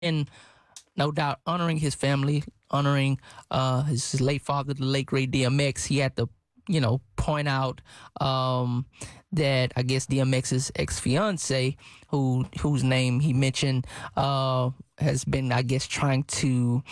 and no doubt honoring his family, honoring his late father, the late great DMX. He had to, point out that I guess DMX's ex fiance, whose name he mentioned, has been, I guess, trying to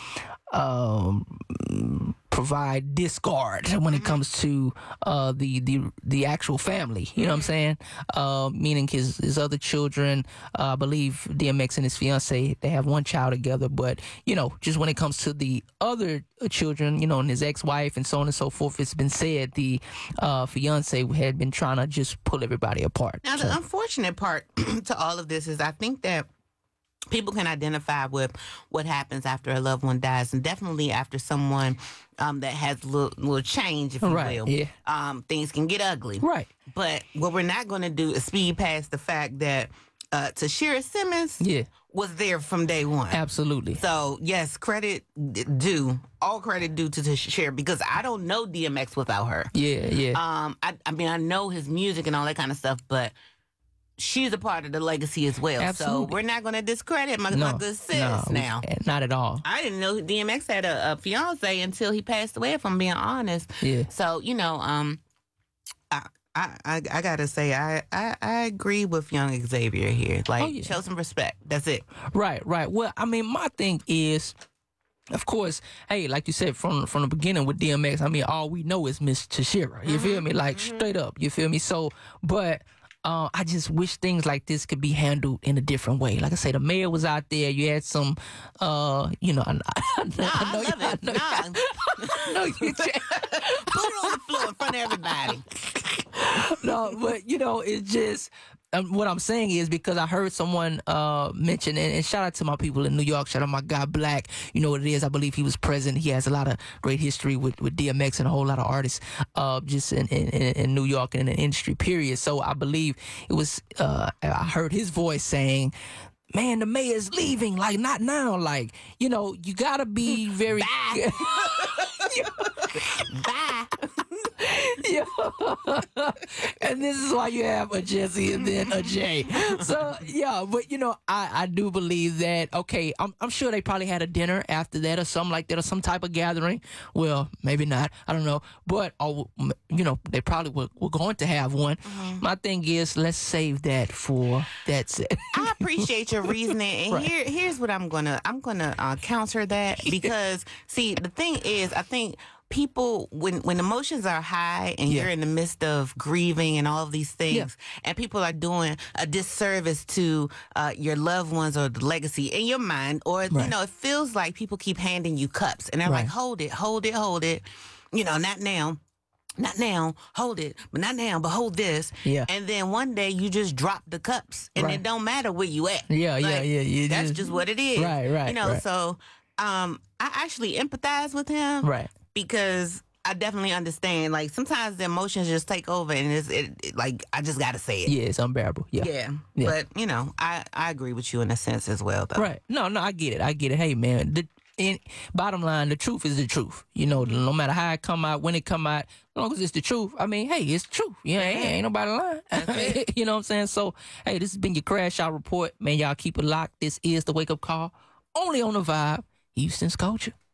provide discard when it comes to the actual family. You know what I'm saying? Meaning his other children. I believe DMX and his fiance, they have one child together, but just when it comes to the other children, and his ex-wife and so on and so forth, it's been said the fiance had been trying to just pull everybody apart. Now, the unfortunate part to all of this is I think that people can identify with what happens after a loved one dies, and definitely after someone that has a little change, if you Right, will. yeah. Things can get ugly. Right. But what we're not going to do is speed past the fact that Tashira Simmons was there from day one. Absolutely. So, yes, all credit due to Tashira, because I don't know DMX without her. Yeah. I mean, I know his music and all that kind of stuff, but she's a part of the legacy as well. Absolutely. So we're not going to discredit my good sis now. Not at all. I didn't know DMX had a fiance until he passed away, if I'm being honest. Yeah. So, I gotta say, I agree with young Xavier here. Like, show some respect. That's it. Right. Well, I mean, my thing is, of course, hey, like you said from the beginning with DMX, I mean, all we know is Miss Tashira. You feel me? Like, straight up. You feel me? So, but I just wish things like this could be handled in a different way. Like I say, the mayor was out there. You had some, I know you Put it on the floor in front of everybody. No, but it's just what I'm saying is because I heard someone mention, and shout out to my people in New York, shout out my guy Black. You know what it is. I believe he was present. He has a lot of great history with DMX and a whole lot of artists just in New York and in the industry, period. So I believe it was, I heard his voice saying, man, the mayor's leaving. Like, not now. Like, you gotta be very... Bye. Bye. Yeah. And this is why you have a Jesse and then a Jay. So yeah, but I do believe that. Okay, I'm sure they probably had a dinner after that or something like that, or some type of gathering. Well, maybe not. I don't know. But they probably were going to have one. Mm-hmm. My thing is, let's save that for that's it. I appreciate your reasoning, and Right. here's what I'm gonna counter that, because see, the thing is, I think people, when emotions are high and you're in the midst of grieving and all of these things, and people are doing a disservice to your loved ones or the legacy in your mind, or it feels like people keep handing you cups and they're like, hold it, not now, hold it, but not now, but hold this. Yeah. And then one day you just drop the cups, and it don't matter where you at. Yeah. That's just what it is. Right. So I actually empathize with him. Right. Because I definitely understand. Like, sometimes the emotions just take over, and it like, I just got to say it. Yeah, it's unbearable. Yeah. But, I agree with you in a sense as well, though. Right. No, I get it. Hey, man, bottom line, the truth is the truth. No matter how it come out, when it come out, as long as it's the truth, I mean, hey, it's the truth. Ain't nobody lying. You know what I'm saying? So, hey, this has been your Crash Out Report. Man, y'all keep it locked. This is the Wake Up Call, only on the Vibe, Houston's Culture.